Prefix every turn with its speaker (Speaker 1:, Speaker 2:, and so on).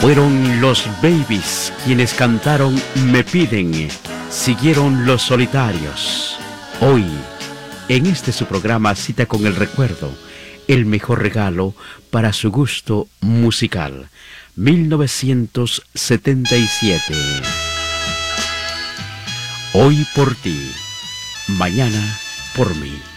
Speaker 1: Fueron los Babies quienes cantaron Me Piden, siguieron Los Solitarios. Hoy, en este su programa Cita con el Recuerdo, el mejor regalo para su gusto musical. 1977. Hoy por ti, mañana por mí.